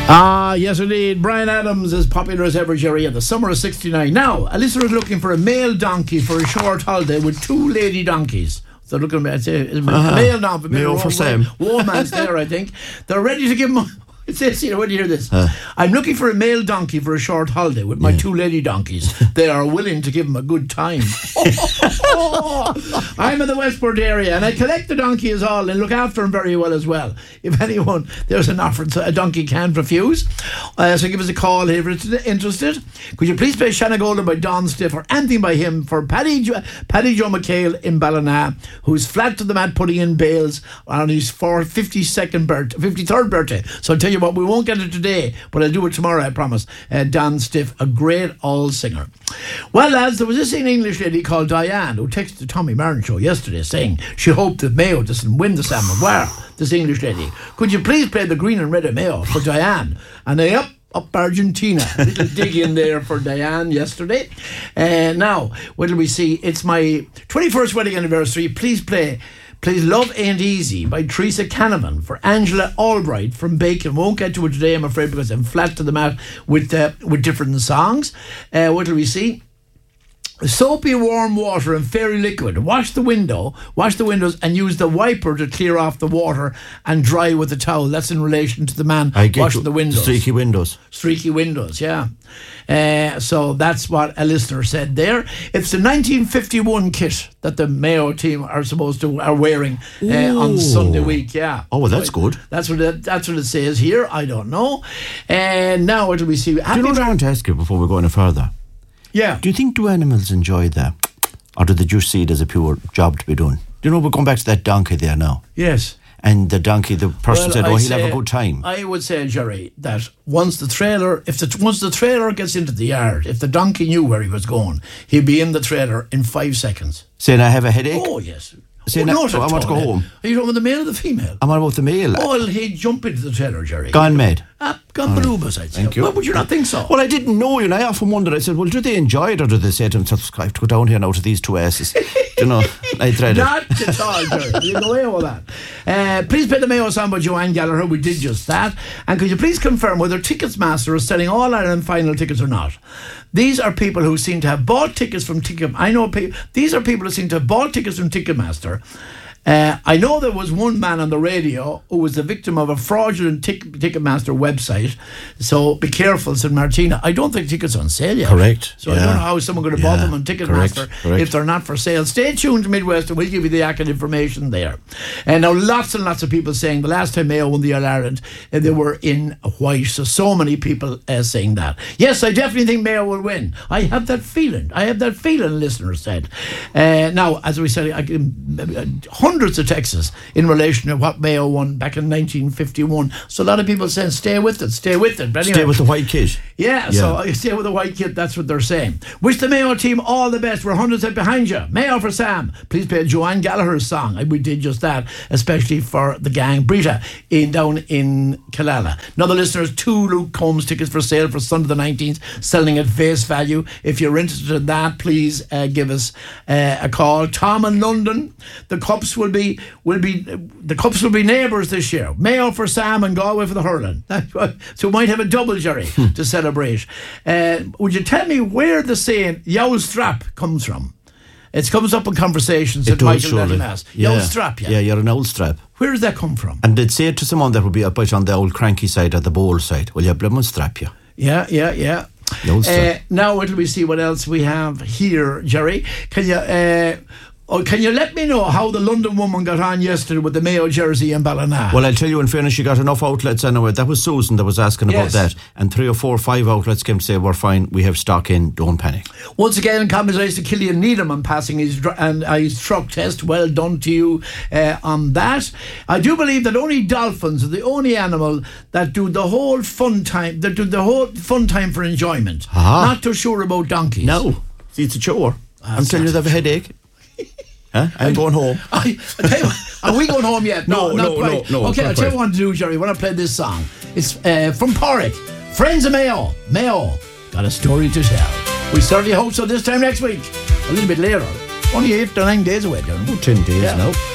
Yes indeed. Bryan Adams is popular as ever, Jerry, in the summer of '69. Now, a listener is looking for a male donkey for a short holiday with two lady donkeys. So looking at a male donkey. Male for Sam. Woman's there, I think. They're ready to give him... It says here, when you hear this, I'm looking for a male donkey for a short holiday with my two lady donkeys. They are willing to give him a good time. I'm in the Westport area and I collect the donkey as all and look after him very well as well. If anyone, there's an offer, a donkey can't refuse. So give us a call if you're interested. Could you please play Shanna Golden by Don Stiff or anything by him for Paddy Joe McHale in Ballina, who's flat to the mat putting in bales on his 53rd birthday. So I'll tell you what, we won't get it today, but I'll do it tomorrow, I promise. Don Stiff, a great old singer. Well, lads, there was this English lady called Diane who texted the Tommy Martin show yesterday saying she hoped that Mayo doesn't win the Salmon. Wow, this English lady. Could you please play the Green and Red of Mayo for Diane? And they up Argentina. A little dig in there for Diane yesterday. Now, what do we see? It's my 21st wedding anniversary. Please play Love Ain't Easy by Teresa Canavan for Angela Albright from Bacon. Won't get to it today, I'm afraid, because I'm flat to the mat with different songs. What do we see? Soapy warm water and fairy liquid. Wash the windows and use the wiper to clear off the water and dry with a towel. That's in relation to the man washing the windows. Streaky windows, yeah. So that's what a listener said there. It's the 1951 kit that the Mayo team are wearing on Sunday week. Yeah. Oh, well, that's good. That's what it says here. I don't know. And now what do we see? Do you know what I want to ask you before we go any further? Yeah. Do you think do animals enjoy that, or do they just see it as a pure job to be done? Do you know, we're going back to that donkey there now. Yes. And the donkey, the person said, he'll have a good time. I would say, Jerry, that once the trailer gets into the yard, if the donkey knew where he was going, he'd be in the trailer in 5 seconds. Saying, I have a headache? Oh, yes. Saying, I want to go home. Are you talking about the male or the female? I'm on about the male. Oh, well, he'd jump into the trailer, Jerry. Gone mad. Gone balubas, I'd say. Thank you. Well, would you not think so? Well, I didn't know, and I often wondered. I said, well, do they enjoy it, or do they say to themselves, I have to go down here now to these two asses? You know, I dread it. Not at all, Jerry. You go away with that. Please play the Mayo song by Joanne Gallagher. We did just that. And could you please confirm whether Ticketsmaster is selling all Ireland final tickets or not? These are people who seem to have bought tickets from Ticketmaster. I know these are people who seem to have bought tickets from Ticketmaster. I know there was one man on the radio who was the victim of a fraudulent Ticketmaster website. So be careful, said Martina. I don't think tickets are on sale yet. Correct. So I don't know how someone could have bought them on Ticketmaster if they're not for sale. Stay tuned to Midwest and we'll give you the accurate information there. And now lots and lots of people saying the last time Mayo won the All-Ireland, they were in white. So many people saying that. Yes, I definitely think Mayo will win. I have that feeling, listeners said. Now, as we said, hundreds of texts in relation to what Mayo won back in 1951. So a lot of people saying stay with it. But anyway, stay with the white kit. Yeah, so stay with the white kit, that's what they're saying. Wish the Mayo team all the best. We're 100% behind you. Mayo for Sam. Please play Joanne Gallagher's song. We did just that, especially for the gang Brita down in Killala. Another listeners, 2 Luke Combs tickets for sale for Sunday the 19th, selling at face value. If you're interested in that, please give us a call. Tom in London, the Cups will be neighbours this year. Mayo for Sam and Galway for the hurling. So we might have a double, Jerry, to celebrate. Would you tell me where the saying "yow strap" comes from? It comes up in conversations at Michael Lettermass. Yow strap, yeah, you're an old strap. Where does that come from? And they'd say it to someone that would be up on the old cranky side or the bold side. Well, you blooming strap you. Yeah. Now, what do we see? What else we have here, Jerry? Can you let me know how the London woman got on yesterday with the Mayo jersey in Ballina? Well, I'll tell you, in fairness, she got enough outlets anyway. That was Susan that was asking about that. And 3 or 4 or 5 outlets came to say, we're fine, we have stock in, don't panic. Once again, congratulations to Killian Needham on passing his truck test. Well done to you on that. I do believe that only dolphins are the only animal that do the whole fun time, for enjoyment. Not too sure about donkeys. No, see, it's a chore. I'm telling you, they have a headache. Huh? I'm going home. I tell you what, are we going home yet? No. Okay, I'll tell you what I want to do, Jerry. When I play this song, it's from Porrick, Friends of Mayo. Mayo got a story to tell. We certainly hope so this time next week. A little bit later. Only 8 or 9 days away, don't we? 10 days now.